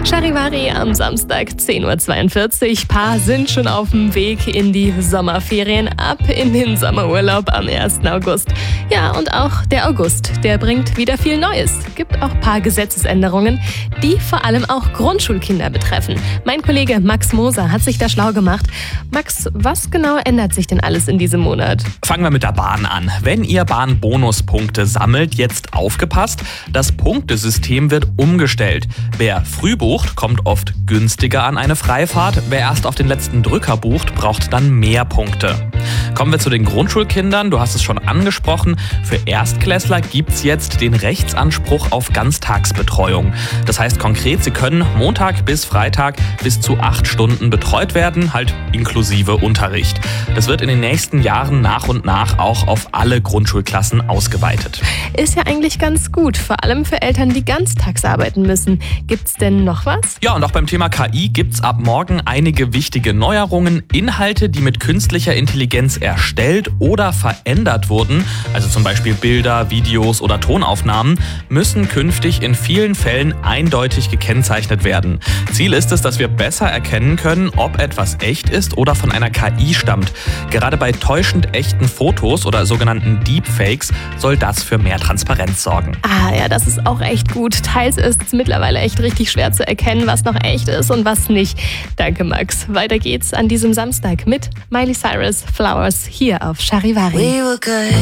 Charivari am Samstag 10.42 Uhr. Paar sind schon auf dem Weg in die Sommerferien, ab in den Sommerurlaub am 1. August. Ja, und auch der August, der bringt wieder viel Neues. Gibt auch ein paar Gesetzesänderungen, die vor allem auch Grundschulkinder betreffen. Mein Kollege Max Moser hat sich da schlau gemacht. Max, was genau ändert sich denn alles in diesem Monat? Fangen wir mit der Bahn an. Wenn ihr Bahnbonuspunkte sammelt, jetzt aufgepasst, das Punktesystem wird umgestellt. Wer früh bucht, kommt oft günstiger an eine Freifahrt. Wer erst auf den letzten Drücker bucht, braucht dann mehr Punkte. Kommen wir zu den Grundschulkindern. Du hast es schon angesprochen. Für Erstklässler gibt's jetzt den Rechtsanspruch auf Ganztagsbetreuung. Das heißt konkret, sie können Montag bis Freitag bis zu 8 Stunden betreut werden, halt inklusive Unterricht. Das wird in den nächsten Jahren nach und nach auch auf alle Grundschulklassen ausgeweitet. Ist ja eigentlich ganz gut, vor allem für Eltern, die ganztags arbeiten müssen. Gibt's denn noch was? Ja, und auch beim Thema KI gibt's ab morgen einige wichtige Neuerungen. Inhalte, die mit künstlicher Intelligenz erstellt oder verändert wurden, also zum Beispiel Bilder, Videos oder Tonaufnahmen, müssen künftig in vielen Fällen eindeutig gekennzeichnet werden. Ziel ist es, dass wir besser erkennen können, ob etwas echt ist oder von einer KI stammt. Gerade bei täuschend echten Fotos oder sogenannten Deepfakes soll das für mehr Transparenz sorgen. Ah ja, das ist auch echt gut. Teils ist es mittlerweile echt richtig schwer zu erkennen, was noch echt ist und was nicht. Danke, Max. Weiter geht's an diesem Samstag mit Miley Cyrus, Flowers, hier auf Charivari.